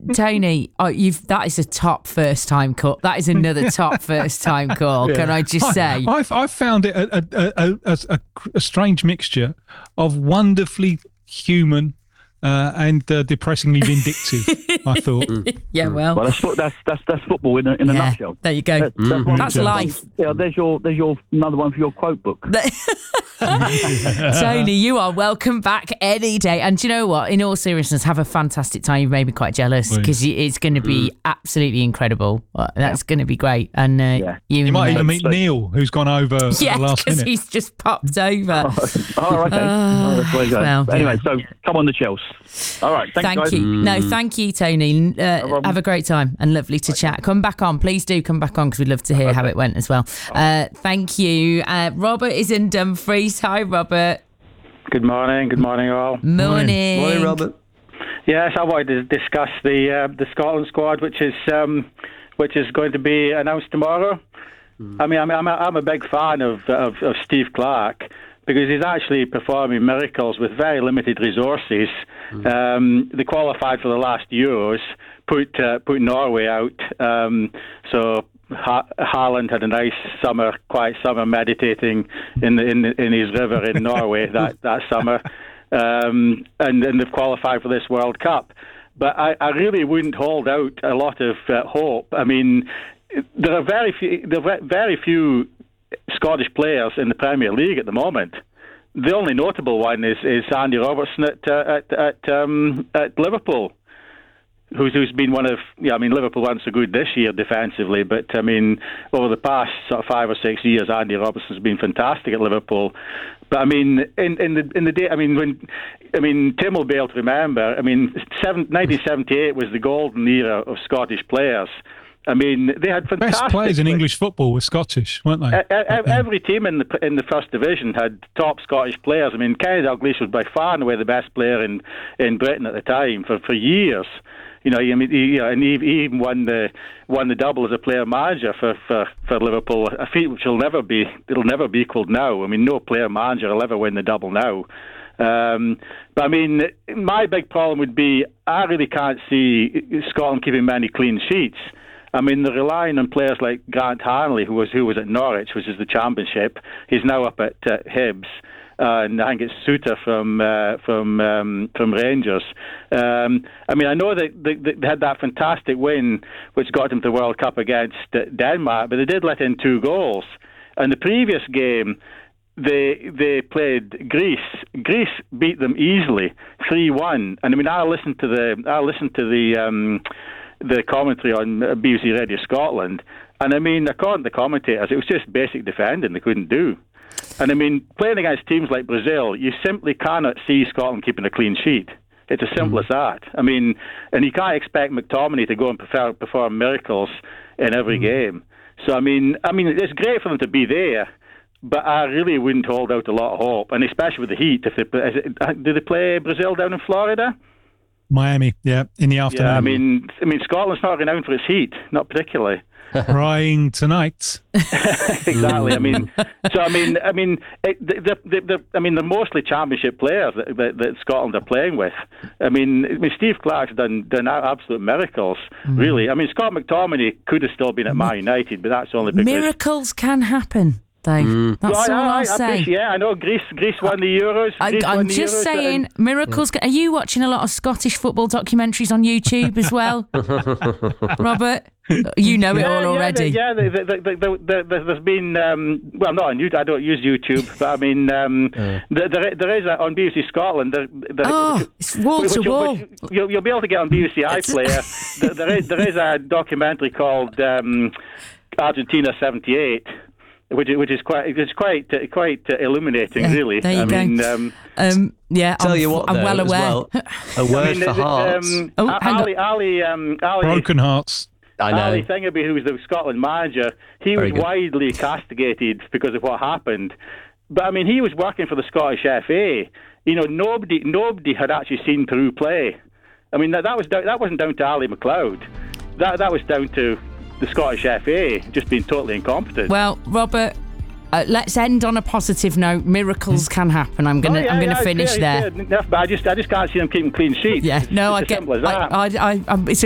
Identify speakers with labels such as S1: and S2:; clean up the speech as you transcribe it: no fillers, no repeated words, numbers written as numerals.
S1: Tony, that is a top first time call. That is another top first time call. Yeah. Can I just say?
S2: I found it a strange mixture of wonderfully human and depressingly vindictive. I thought.
S1: Yeah, well,
S3: that's football in a nutshell.
S1: There you go. That's life.
S3: Yeah, there's your another one for your quote book.
S1: Tony, you are welcome back any day. And do you know what? In all seriousness, have a fantastic time. You've made me quite jealous because it's going to be absolutely incredible. That's going to be great. And you
S2: might even meet Neil, who's gone over at the last minute.
S1: He's just popped over.
S3: Okay. Anyway, so come on the Chelsea. All right, thank
S1: you. No, thank you, Tony. Have a great time and lovely to chat. Come back on, please do come back on because we'd love to hear how it went as well. Thank you. Robert is in Dumfries. Hi, Robert.
S4: Good morning all.
S1: Morning,
S5: Robert.
S4: Yes, I wanted to discuss the Scotland squad, which is going to be announced tomorrow. I mean, I'm a big fan of Steve Clarke, because he's actually performing miracles with very limited resources. They qualified for the last Euros, put Norway out. So Haaland had a nice quiet summer, meditating in his river in Norway that summer, and they've qualified for this World Cup. But I really wouldn't hold out a lot of hope. I mean, there are very few Scottish players in the Premier League at the moment. The only notable one is Andy Robertson at Liverpool, who's been one of Liverpool weren't so good this year defensively, but I mean over the past sort of 5 or 6 years, Andy Robertson's been fantastic at Liverpool. But I mean, in the day, Tim will be able to remember. I mean, 1978 was the golden era of Scottish players. I mean, they had fantastic
S2: best players in English football were Scottish, weren't they?
S4: Every team in the first division had top Scottish players. I mean, Kenny Dalglish was by far and away the best player in Britain at the time for years. You know, and he even won the double as a player manager for Liverpool, a feat which it'll never be equalled now. I mean, no player manager will ever win the double now. But I mean, my big problem would be I really can't see Scotland keeping many clean sheets. I mean, they're relying on players like Grant Hanley, who was at Norwich, which is the Championship. He's now up at Hibs, and I think it's Suter from Rangers. I mean, I know that they had that fantastic win, which got them to the World Cup against Denmark, but they did let in 2 goals. And the previous game, they played Greece. Greece beat them easily, 3-1. And I mean, I listened to the commentary on BBC Radio Scotland, and I mean, according to the commentators, it was just basic defending they couldn't do. And I mean, playing against teams like Brazil, you simply cannot see Scotland keeping a clean sheet. It's as simple as that. I mean, and you can't expect McTominay to go and perform miracles in every game. So I mean, it's great for them to be there, but I really wouldn't hold out a lot of hope, and especially with the heat. Do they play Brazil down in Florida?
S2: Miami, in the afternoon.
S4: Yeah, I mean, Scotland's not renowned for its heat, not particularly.
S2: Crying tonight.
S4: Exactly. I mean, they're mostly Championship players that Scotland are playing with. I mean Steve Clarke's done absolute miracles, really. I mean, Scott McTominay could have still been at Man United, but that's only because
S1: miracles can happen. Dave. That's all I'll say.
S4: I know Greece won the Euros.
S1: I'm just saying, miracles. Are you watching a lot of Scottish football documentaries on YouTube as well, Robert? You know it all already.
S4: There's been not on YouTube. I don't use YouTube, but I mean there is on BBC Scotland.
S1: It's wall to wall.
S4: You'll be able to get on BBC iPlayer. There is a documentary called Argentina '78. Which is quite illuminating, really.
S1: There you go.
S5: Tell you what,
S1: I'm well aware.
S5: Well, a word for hearts.
S4: Ali,
S2: broken hearts.
S5: I know.
S4: Ali Thingaby, who was the Scotland manager, he was widely castigated because of what happened. But I mean, he was working for the Scottish FA. You know, nobody had actually seen Peru play. I mean, that wasn't down to Ali McLeod. That was down to the Scottish FA just being totally incompetent.
S1: Well, Robert, let's end on a positive note. Miracles can happen. I'm gonna finish there.
S4: But I just can't see them keeping clean sheets.
S1: Yeah, no,
S4: it's as simple as that.
S1: It's